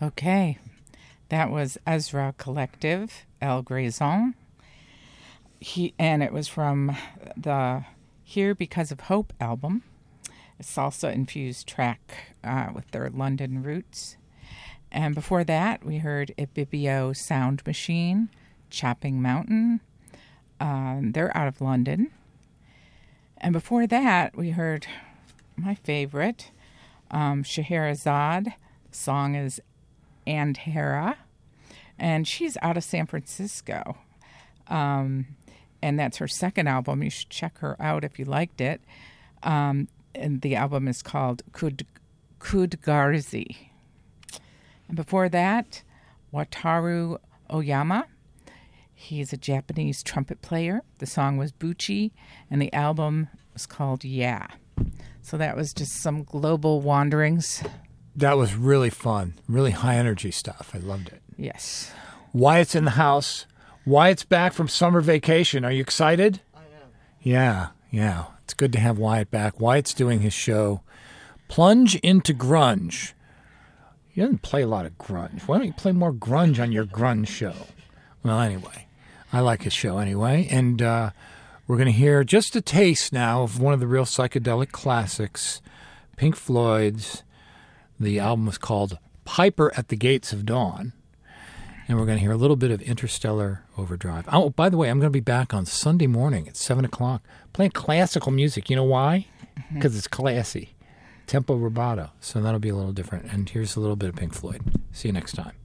Okay, that was Ezra Collective, El Grazon. And it was from the Here Because of Hope album, a salsa-infused track with their London roots. And before that, we heard Ibibio Sound Machine, Chopping Mountain. They're out of London. And before that, we heard my favorite, Scheherazade. The song is Andhara, and she's out of San Francisco. And that's her second album. You should check her out if you liked it. And the album is called Kudgarzi. And before that, Wataru Oyama. He's a Japanese trumpet player. The song was Buchi, and the album was called Yeah. So that was just some global wanderings. That was really fun. Really high energy stuff. I loved it. Yes. Wyatt's in the house. Wyatt's back from summer vacation. Are you excited? I am. Yeah. It's good to have Wyatt back. Wyatt's doing his show, Plunge into Grunge. He doesn't play a lot of grunge. Why don't you play more grunge on your grunge show? Well, anyway, I like his show anyway. And we're going to hear just a taste now of one of the real psychedelic classics, Pink Floyd's. The album was called Piper at the Gates of Dawn. And we're going to hear a little bit of Interstellar Overdrive. Oh, by the way, I'm going to be back on Sunday morning at 7 o'clock playing classical music. You know why? Because it's classy. Tempo rubato. So that'll be a little different. And here's a little bit of Pink Floyd. See you next time.